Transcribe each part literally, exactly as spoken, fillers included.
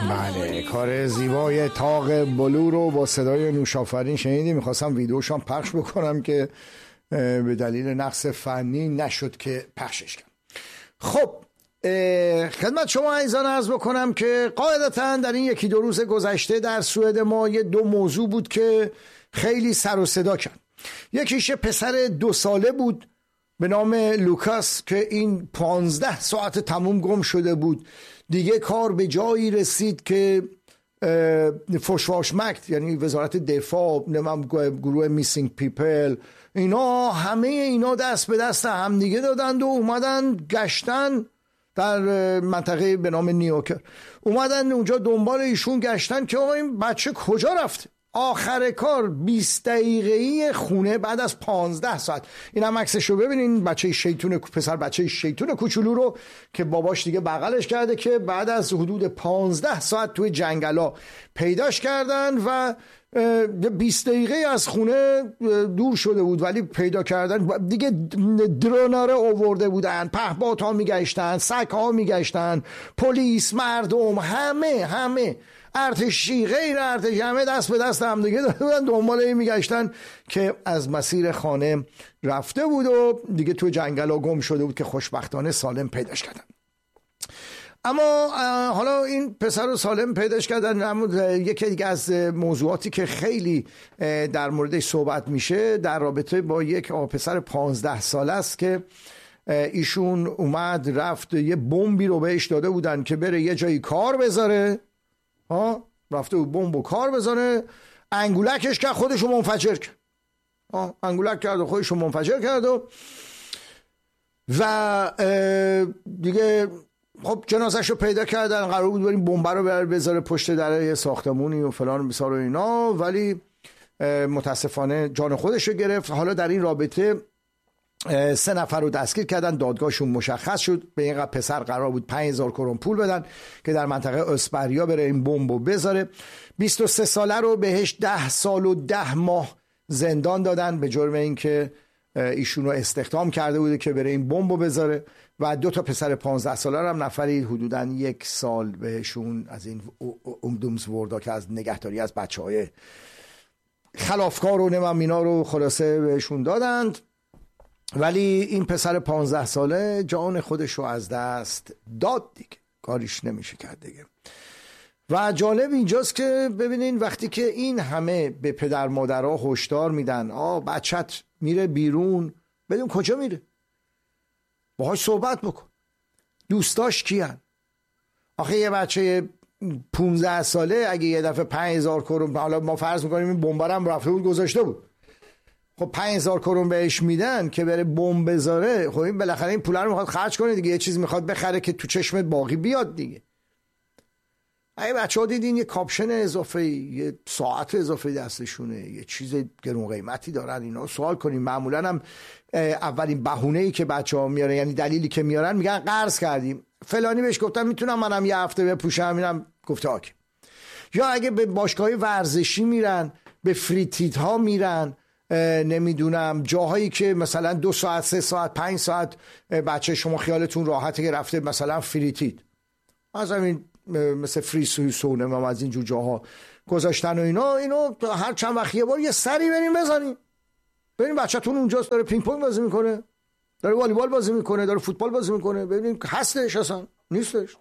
بله، کار زیبای طاق بلو رو با صدای نوشافرین شنیدیم. میخواستم ویدیوش هم پخش بکنم که به دلیل نقص فنی نشد که پخشش کنم. خب خدمت شما عزیزان عرض بکنم که قاعدتا در این یکی دو روز گذشته در سوئد ما یه دو موضوع بود که خیلی سر و صدا کرد. یکیش پسر دو ساله بود به نام لوکاس که این پانزده ساعت تموم گم شده بود. دیگه کار به جایی رسید که فوشواشمکت یعنی وزارت دفاع، گروه میسینگ پیپل، اینا همه اینا دست به دست هم دیگه دادند و اومدن گشتن در منطقه به نام نیوکر، اومدن اونجا دنبال ایشون گشتن که آقا این بچه کجا رفته. آخر کار بیست دقیقه‌ای خونه بعد از پانزده ساعت. این هم عکسشو ببینین، بچه شیطون پسر بچه شیطون کوچولو رو که باباش دیگه بغلش کرده که بعد از حدود پانزده ساعت توی جنگلا پیداش کردن و بیست دقیقه از خونه دور شده بود ولی پیدا کردن. دیگه دروناره آورده بودن، پهپاد ها میگشتن، سگ ها میگشتن، پلیس، مردم، همه همه ارتشی غیر ارتشی همه دست به دست هم دیگه داده بودن، دنبال این میگشتن که از مسیر خانه رفته بود و دیگه تو جنگل ها گم شده بود که خوشبختانه سالم پیداش کردن. اما حالا این پسر رو سالم پیداش کردن. اما یکی دیگه از موضوعاتی که خیلی در موردش صحبت میشه در رابطه با یک پسر پانزده ساله است که ایشون اومد رفت یه بمبی رو بهش داده بودن که بره یه جایی کار بذاره، ها رفته بود بمب و کار بذاره، انگولکش کرد، خودشو منفجر کرد. ها انگولک کرد و خودشو منفجر کرد و و دیگه خب جنازش رو پیدا کردن. قرار بود بریم بمب رو بذاره پشت در یه ساختمونی و فلان و بیسار و اینا، ولی متاسفانه جان خودش رو گرفت. حالا در این رابطه سه نفر رو دستگیر کردن، دادگاهشون مشخص شد. به این پسر قرار بود پنج هزار کرون پول بدن که در منطقه اسپریا بره این بمبو بذاره. بیست و سه ساله رو بهش ده سال و ده ماه زندان دادن به جرم این ایشون رو استخدام کرده بوده که بره این بمبو بذاره. و دو تا پسر پانزده ساله هم نفری حدوداً یک سال بهشون از این اونگدومسوردا که از نگهداری از بچهای خلافکار و نمیم اینا رو خلاصه بهشون دادند. ولی این پسر پانزده ساله جان خودش رو از دست داد دیگه، کاریش نمیشه کرد دیگه. و جالب اینجاست که ببینین وقتی که این همه به پدر مادرها هشدار میدن آه بچت میره بیرون، بدون کجا میره، باهاش صحبت بکن، دوستاش کیان. آخه یه بچه پونزده ساله اگه یه دفعه پنج هزار کرون، حالا ما فرض میکنیم این بمبارم رفته بود گذاشته بود، خب پنج هزار کرون بهش میدن که بره بمب بذاره، خب این بالاخره این پولا رو میخواد خرج کنه دیگه، یه چیز میخواد بخره که تو چشمت باقی بیاد دیگه. اگه بچه ها دیدین یه کاپشن اضافه، یه ساعت اضافه دستشونه، یه چیز گرون قیمتی دارن، اینا سوال کنیم. معمولا هم اولین بهونه‌ای که بچه ها میارن، یعنی دلیلی که میارن، میگن قرض کردیم، فلانی بهش گفتم میتونم منم یه هفته بپوشم، اینم گفته آکه. یا اگه به باشگاه ورزشی میرن، به فریتیت ها میرن، نمیدونم جاهایی که مثلا دو ساعت سه ساعت پنج ساعت بچه شما خیالتون راحته که رفته مثلا فریتیت، از همین مثل فری سویسونه و از اینجور جاها گذاشتن و اینا، اینو هر چند وقت یه بار یه سری بریم بزنیم، ببین بچه‌تون اونجاست داره پینگ پونگ بازی میکنه، داره والیبال بازی میکنه، داره فوتبال بازی میکنه، ببینیم هستش اصلا نیستش.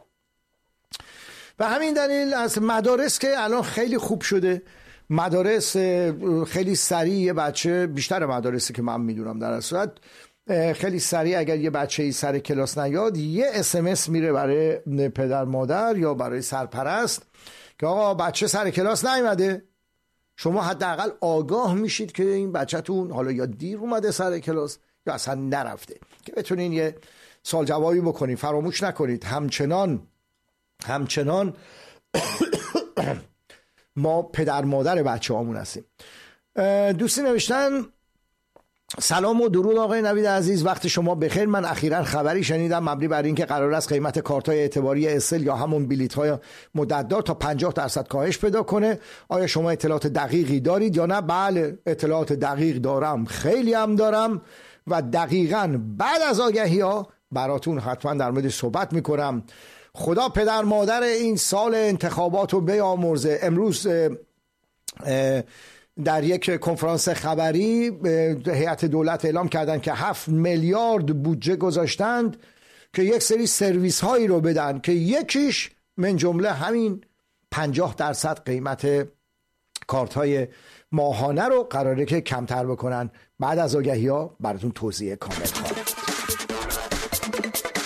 و همین دلیل از مدارس که الان خیلی خوب شده، مدارس خیلی سریع یه بچه، بیشتر مدارسی که من میدونم در صورت خیلی سریع اگر یه بچه‌ای سر کلاس نیاد یه اس ام اس میره برای پدر مادر یا برای سرپرست که آقا بچه سر کلاس نیومده، شما حداقل آگاه میشید که این بچه‌تون حالا یا دیر اومده سر کلاس یا اصلا نرفته، که بتونین یه سوال جوابی بکنید. فراموش نکنید همچنان همچنان ما پدر مادر بچه هامون هستیم. دوستی نوشتن سلام و درود آقای نوید عزیز، وقت شما بخیر. من اخیراً خبری شنیدم مبنی بر این که قرار است قیمت کارت‌های اعتباری اسل یا همون بلیط‌های مدتدار تا پنجاه درصد کاهش پیدا کنه. آیا شما اطلاعات دقیقی دارید یا نه؟ بله اطلاعات دقیق دارم، خیلی هم دارم و دقیقاً بعد از آگهی‌ها براتون حتما در مورد صحبت میکنم. خدا پدر مادر این سال انتخابات رو بیامرزه. امروز در یک کنفرانس خبری هیئت دولت اعلام کردن که هفت میلیارد بودجه گذاشتند که یک سری سرویس هایی رو بدن که یکیش من جمله همین پنجاه درصد قیمت کارت های ماهانه رو قراره که کمتر بکنن. بعد از آگهی ها براتون توضیح کامل خواهم.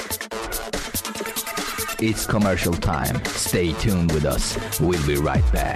It's commercial time. Stay tuned with us. We'll be right back.